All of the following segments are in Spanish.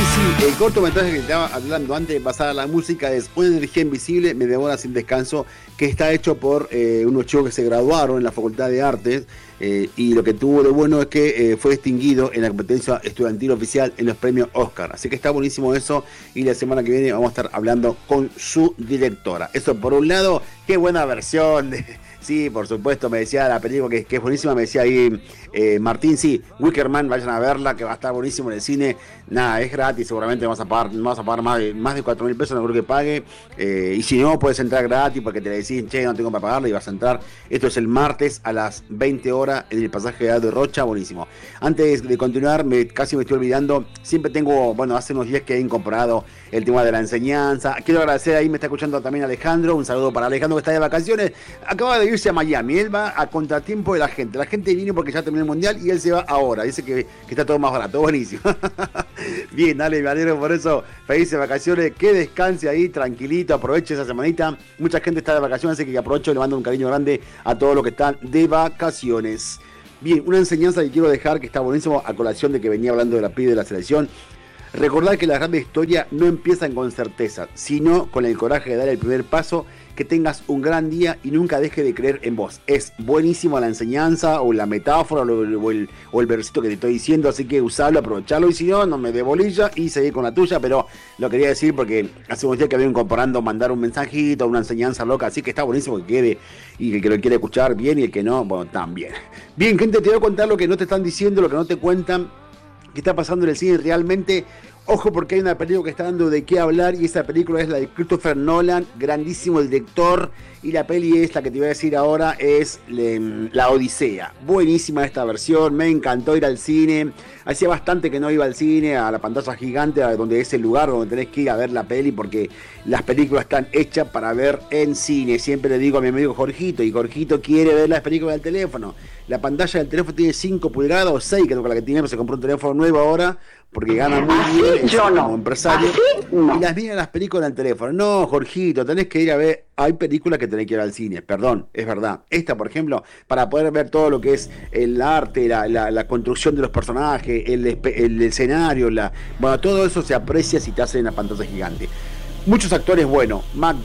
sí, el cortometraje que estaba hablando antes de pasar a la música es Una energía invisible, me devora sin descanso, que está hecho por unos chicos que se graduaron en la Facultad de Artes y lo que tuvo de bueno es que fue distinguido en la competencia estudiantil oficial en los premios Oscar. Así que está buenísimo eso y la semana que viene vamos a estar hablando con su directora. Eso por un lado, qué buena versión de... Sí, por supuesto, me decía la película que es buenísima, me decía ahí Martín, sí, Wickerman, vayan a verla, que va a estar buenísimo en el cine. Nada, es gratis, seguramente vamos a pagar más de 4.000 pesos, no creo que pague. Y si no, puedes entrar gratis porque te decís, che, no tengo para pagarla y vas a entrar. Esto es el martes a las 20 horas en el pasaje de Aldo Rocha, buenísimo. Antes de continuar, casi me estoy olvidando, siempre tengo, bueno, hace unos días que he incorporado el tema de la enseñanza. Quiero agradecer, ahí me está escuchando también Alejandro, un saludo para Alejandro que está de vacaciones. Acaba de irse a Miami, él va a contratiempo de la gente viene porque ya terminó el mundial y él se va ahora, dice que está todo más barato, buenísimo. Bien, dale, me alegro por eso, felices vacaciones, que descanse ahí, tranquilito, aproveche esa semanita, mucha gente está de vacaciones, así que aprovecho y le mando un cariño grande a todos los que están de vacaciones. Bien, una enseñanza que quiero dejar que está buenísimo a colación de que venía hablando de la PIB de la selección. Recordar que las grandes historias no empiezan con certeza, sino con el coraje de dar el primer paso. Que tengas un gran día y nunca dejes de creer en vos. Es buenísima la enseñanza o la metáfora o el versito que te estoy diciendo, así que usalo, aprovechalo y si no, no me dé bolilla y seguir con la tuya, pero lo quería decir porque hace unos días que vengo incorporando mandar un mensajito, una enseñanza loca, así que está buenísimo que quede y el que lo quiere escuchar bien y el que no, bueno, también. Bien, gente, te voy a contar lo que no te están diciendo, lo que no te cuentan, qué está pasando en el cine realmente. Ojo porque hay una película que está dando de qué hablar y esa película es la de Christopher Nolan, grandísimo el director, y la peli es la que te voy a decir ahora, es La Odisea. Buenísima esta versión, me encantó ir al cine, hacía bastante que no iba al cine, a la pantalla gigante, donde es el lugar donde tenés que ir a ver la peli porque las películas están hechas para ver en cine. Siempre le digo a mi amigo Jorgito, y Jorgito quiere ver las películas del teléfono. La pantalla del teléfono tiene 5 pulgadas o 6, creo que la que tiene, pues se compró un teléfono nuevo ahora, porque gana muy bien como empresario. No. Y las miran las películas en el teléfono. No, Jorgito, tenés que ir a ver. Hay películas que tenés que ir al cine, perdón, es verdad. Esta, por ejemplo, para poder ver todo lo que es el arte, la construcción de los personajes, el escenario, bueno, todo eso se aprecia si te hacen en la pantalla gigante. Muchos actores buenos, Matt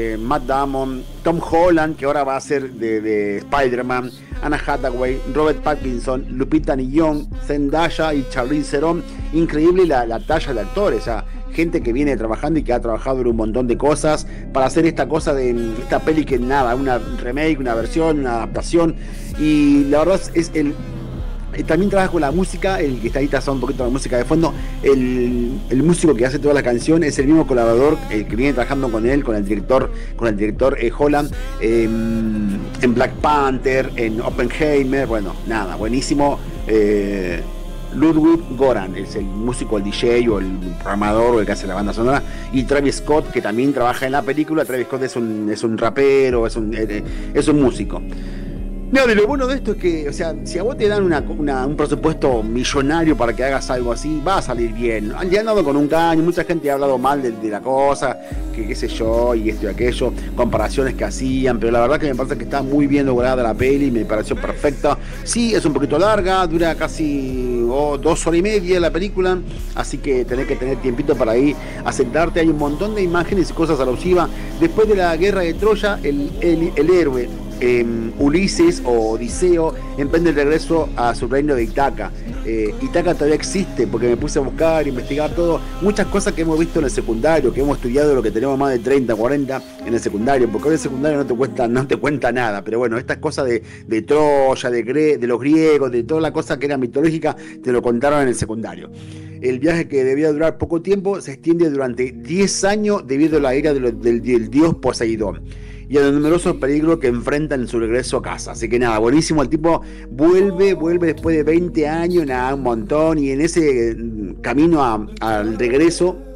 Damon, Tom Holland, que ahora va a ser de Spider-Man, Anna Hathaway, Robert Pattinson, Lupita Nyong'o, Zendaya y Charlize Theron. Increíble la talla de actores, o sea, gente que viene trabajando y que ha trabajado en un montón de cosas para hacer esta cosa de esta peli que nada, una remake, una versión, una adaptación. Y la verdad es también trabaja con la música, el que está ahí trazando un poquito la música de fondo, el músico que hace toda la canción es el mismo colaborador, el que viene trabajando con él, con el director Holland, en Black Panther, en Oppenheimer, bueno, nada, buenísimo. Ludwig Göransson es el músico, el DJ o el programador o el que hace la banda sonora, y Travis Scott, que también trabaja en la película. Travis Scott es un rapero, es un músico. No, de lo bueno de esto es que, o sea, si a vos te dan un presupuesto millonario para que hagas algo así, va a salir bien. Han andado con un caño, mucha gente ha hablado mal de la cosa, que qué sé yo, y esto y aquello, comparaciones que hacían, pero la verdad que me parece que está muy bien lograda la peli, me pareció perfecta. Sí, es un poquito larga, dura casi 2 horas y media la película, así que tenés que tener tiempito para ir a sentarte. Hay un montón de imágenes y cosas alusivas. Después de la guerra de Troya, el héroe Ulises o Odiseo emprende el regreso a su reino de Ítaca. Ítaca todavía existe porque me puse a buscar, investigar todo, muchas cosas que hemos visto en el secundario, que hemos estudiado, lo que tenemos más de 30, 40 en el secundario, porque hoy el secundario no te cuenta nada, pero bueno, estas cosas de Troya, de los griegos, de toda la cosa que era mitológica, te lo contaron en el secundario. El viaje, que debía durar poco tiempo, se extiende durante 10 años debido a la ira del dios Poseidón y a los numerosos peligros que enfrenta en su regreso a casa. Así que nada, buenísimo, el tipo vuelve después de 20 años, nada, un montón, y en ese camino al regreso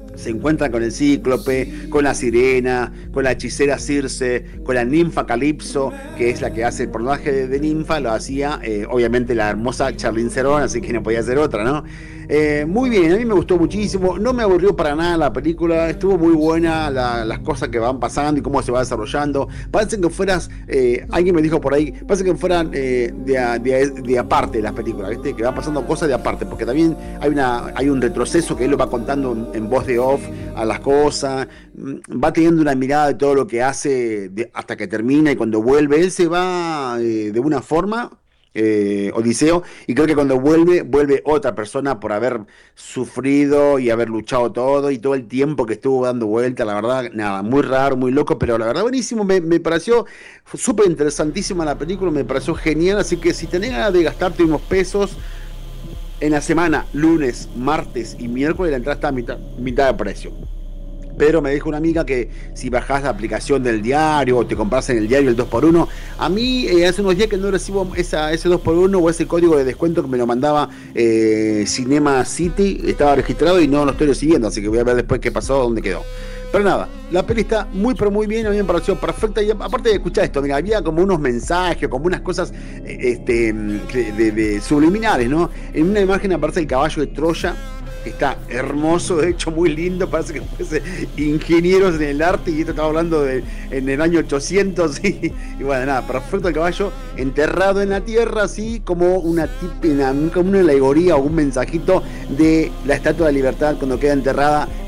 se encuentran con el Cíclope, con la Sirena, con la hechicera Circe, con la ninfa Calipso, que es la que hace el personaje de ninfa, lo hacía obviamente la hermosa Charlize Theron, así que no podía ser otra, ¿no? Muy bien, a mí me gustó muchísimo, no me aburrió para nada la película, estuvo muy buena las cosas que van pasando y cómo se va desarrollando. Parece que fueras, alguien me dijo por ahí, parece que fueran de aparte las películas, ¿viste? Que van pasando cosas de aparte, porque también hay un retroceso que él lo va contando en voz de off a las cosas, va teniendo una mirada de todo lo que hace hasta que termina, y cuando vuelve, él se va de una forma. Odiseo, y creo que cuando vuelve otra persona por haber sufrido y haber luchado todo y todo el tiempo que estuvo dando vuelta. La verdad, nada, muy raro, muy loco, pero la verdad buenísimo, me pareció súper interesantísima la película, me pareció genial, así que si tenés ganas de gastarte unos pesos en la semana, lunes, martes y miércoles, la entrada está a mitad de precio. Pero me dijo una amiga que si bajás la aplicación del diario o te compras en el diario el 2x1, a mí hace unos días que no recibo ese 2x1 o ese código de descuento que me lo mandaba Cinema City, estaba registrado y no lo estoy recibiendo, así que voy a ver después qué pasó, dónde quedó. Pero nada, la peli está muy pero muy bien, a mí me pareció perfecta, y aparte de escuchar esto, mira, había como unos mensajes, como unas cosas de subliminales, ¿no? En una imagen aparece el caballo de Troya. Está hermoso, de hecho muy lindo, parece que fuese ingenieros en el arte, y esto estaba hablando en el año 800, y bueno, nada, perfecto el caballo, enterrado en la tierra, así como como una alegoría o un mensajito de la Estatua de Libertad cuando queda enterrada